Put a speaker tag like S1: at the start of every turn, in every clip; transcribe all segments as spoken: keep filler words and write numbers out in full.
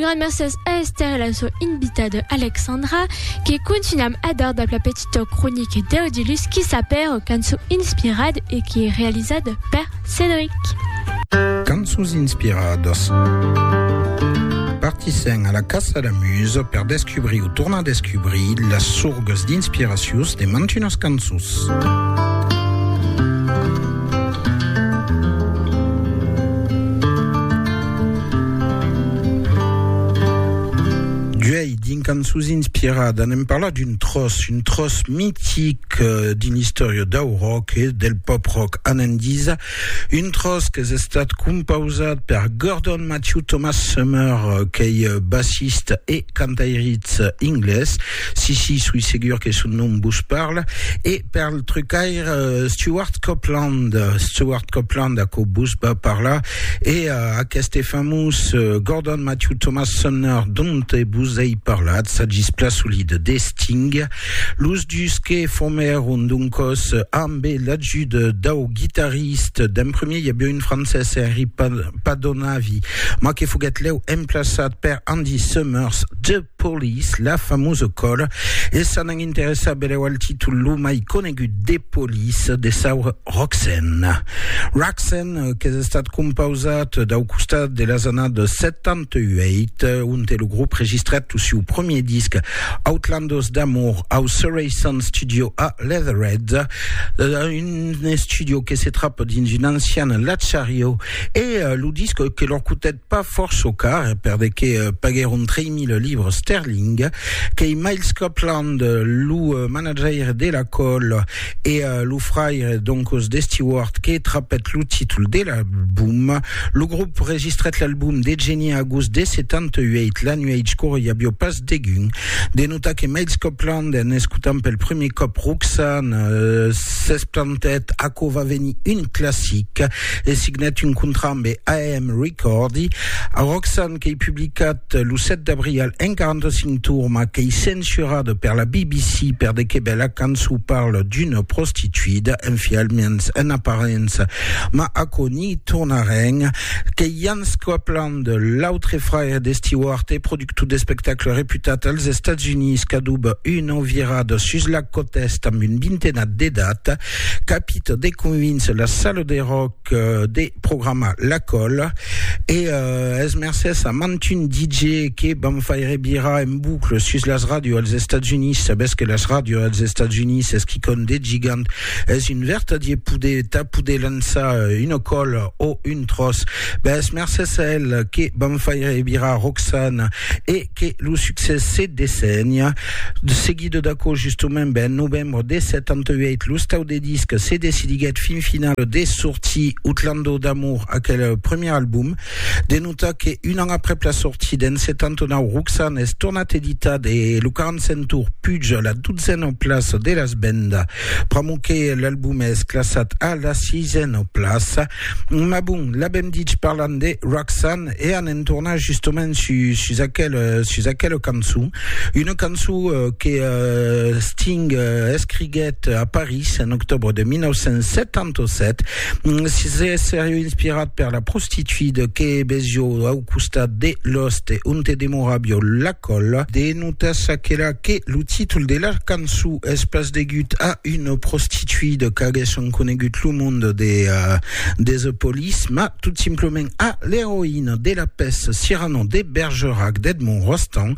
S1: grande merci à Esther et la so invita de Alexandra qui continue à adorer la petite chronique d'Audilus qui s'appelle Canso Inspirade et qui est réalisée par Cédric.
S2: Cansos Inspirados. Partissent à la Casa da Muse per descubrir ou tornar a descobrir las sorgues d'inspiracions de mantunos cansos. D'une cançons inspirada, anem parlar d'une trosse, une trosse mythique euh, d'une histoire del rock et del pop rock anandisa, une trosse que est stata composada per Gordon Matthew Thomas Summer, euh, qui est bassiste et cantairitz inglès, si si, suis sûr que son nom vous parle, et per le trucaire euh, Stuart Copeland, Stuart Copeland a co vous par là, et euh, à questo fameux euh, Gordon Matthew Thomas Sumner dont vous avez parlé, s'agis plasolide de Sting, l'us dusque former un duncos amb l'adjude d'au guitariste d'un premier, il y a bien une française Henry Padonavi, ma que fuget leu emplaçat per Andy Summers de Police, la fameuse colle, et ça n'en interessa beleu al títol lo mai conegut de Police de saur Roxanne. Roxanne, que est estat composat d'au costat de les années setanta-huit, on té le groupe registrat aussi au premier disque Outlandos d'amour au Surrey Sound Studio à Leatherhead, un studio qui se trappe dans une ancienne Lachario, et euh, le disque que leur coûtait pas fort au car, per de que euh, pagaron trois mille livres sterling, que Miles Copeland, le manager de la colle, et euh, le frère donc de Stewart, qui trappait le titre de l'album. Le groupe registrait l'album de Jenny Agus de setanta-huit, la New Age Core, il y a bio pas dégun. De nota que Miles Copeland, en escutant le premier cop Roxanne, euh, s'esplantait à co va venir une classique, et signet une contrat avec A M Recordi. A Roxanne, qui est publicat le sept d'avril en quarante-cinq tours, mais qui est censuré par la B B C, per de que la cançon parle d'une prostituée, infialment en apparence, ma a coni tournaren, que Jans Copeland, l'autre frère de Stewart et producteur de spectacles réputat als États-Unis, cadoub une envirade sur la côte est amb une vingtaine de dates, capit de convince la salle de rock euh, des programmes La Colle, et euh, es mercès a mantun D J qui bam faire bira en boucle sur las radios als États-Unis, sabes que las radios als États-Unis es qui con des gigantes, es une verte die poude tapoude lança une colle ou une trosse, ben es mercès a elle qui bam faire bira Roxanne, et que le succès se dessaigne, de seguido d'aco justement ben novembre de setanta-huit, le stau des disques s'est décidé fin final des sorties Outlando d'amour à quel premier album, de nota que un an après la sortie d'en setanta-neuf Roxanne est tornat editad et le quarante-cinq tours puge la douzaine place de las benda, pramuque l'album est classat à la sixième place, ma bon, la ben dit parlant de Roxanne et en tournage justement sur sur aquel sur aquel cançon, une cançon euh, que euh, Sting euh, escriguet à Paris en octobre de dix-neuf cent soixante-dix-sept, c'est sérieux inspiré par la prostituée que Bezio au costat de Lost et Unte Demorabio La Colle, de notas aquella que le titre de la cançon espace de gut à une prostituée de que sont connegut le monde des euh, des polices, mais tout simplement à l'héroïne de la peste Cyrano de Bergerac d'Edmond Rostand,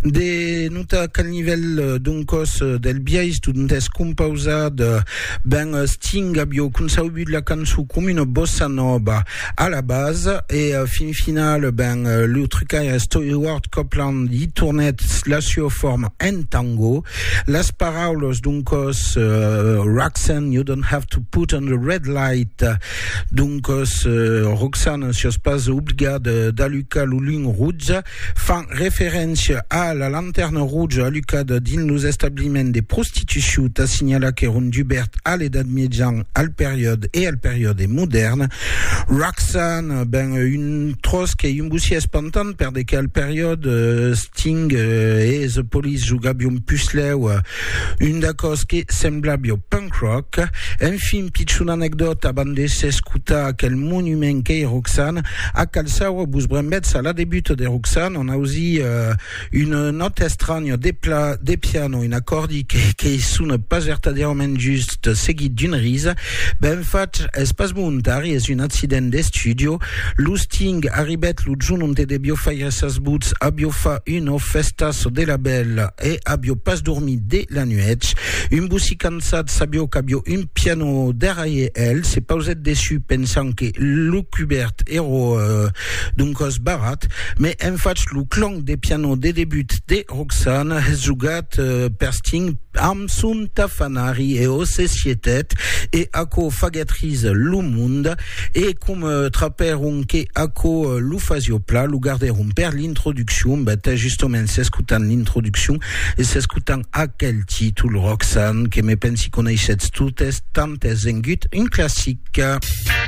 S2: de nota qu'al nivell d'uncos del biais d'untes composad ben Sting abio consaubu de la cançon comme une bossa nova à la base, et euh, fin final ben le trucaire Stuart Copeland y tournet la forme en tango, las paraules d'uncos uh, Roxanne, you don't have to put on the red light, d'uncos uh, Roxanne si pas obligat d'aluca l'ulung rouge, fan référence à la lanterne rouge à lucade din los establiments de prostitution a signalat qu'eron dubert à l'edat médian, à la période et à la période moderne. Roxanne, ben une une tros che un bussi espantant per de quelle période uh, Sting uh, e The Police jugabion pusleu uh, un da cos che semblabio punk rock. Enfin, pitchun anecdote abans de s'escutar quel monument qu'est Roxane a calçau bus brembets à la début de Roxane on a aussi uh, une note estranya des pla des pianos un accordi che che suna pas verdaderament just seguit d'une rise. Ben fat es pas montari es un accident de studio. Lu Sting arribet lu giununte de biofaire sas boots a biofa uno festasso de la belle e a bio pas dormi de la nuit. Un bussi cansat sabio cabio un piano derrière elle, c'est pas vous êtes déçu pensant que lu cubert ero euh, d'un cos barat, mais en fait lu clang des pianos des débuts de Roxane es jugat euh, per Sting am sun tafanari e o societet e ako fagatrise lu monde e cum uh, traperum che ako uh, lu fazio pla lu garderum per l'introduction bete justement s'escutant l'introduction e s'escutant a quel titul Roxane che me pensi coneixets tutes tantes engut un classique.